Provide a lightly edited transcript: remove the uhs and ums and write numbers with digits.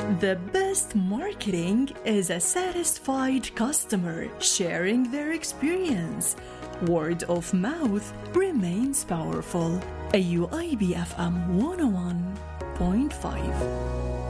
The best marketing is a satisfied customer sharing their experience. Word of mouth remains powerful. AUIB FM 101.5